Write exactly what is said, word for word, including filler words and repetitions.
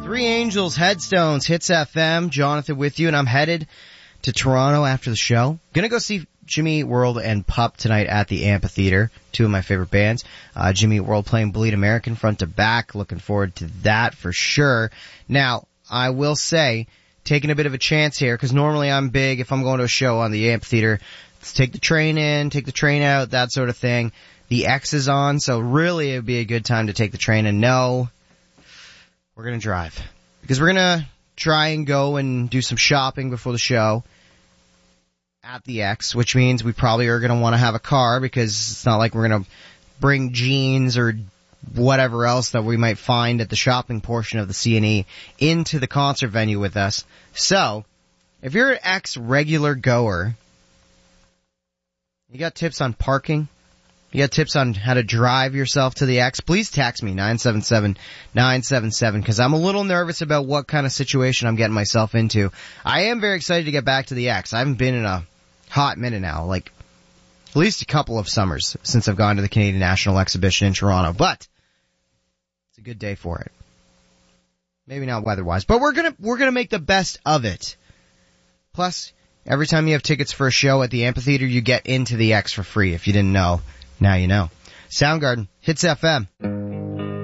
Three Angels, Headstones, Hits F M. Jonathan with you, and I'm headed to Toronto after the show. Gonna go see Jimmy Eat World and Pup tonight at the Amphitheater, two of my favorite bands. Uh, Jimmy Eat World playing Bleed American front to back. Looking forward to that for sure. Now, I will say, taking a bit of a chance here, because normally I'm big if I'm going to a show on the Amphitheater. Let's take the train in, take the train out, that sort of thing. The X is on, so really it would be a good time to take the train. And no, we're going to drive. Because we're going to try and go and do some shopping before the show at the X, which means we probably are going to want to have a car, because it's not like we're going to bring jeans or whatever else that we might find at the shopping portion of the C and E into the concert venue with us. So, if you're an X regular goer, you got tips on parking? You got tips on how to drive yourself to the X? Please text me, nine seven seven nine seven seven, because I'm a little nervous about what kind of situation I'm getting myself into. I am very excited to get back to the X. I haven't been in a hot minute now, like at least a couple of summers since I've gone to the Canadian National Exhibition in Toronto, but it's a good day for it. Maybe not weather-wise, but we're gonna, we're gonna make the best of it. Plus, every time you have tickets for a show at the Amphitheater, you get into the X for free. If you didn't know, now you know. Soundgarden, Hits F M.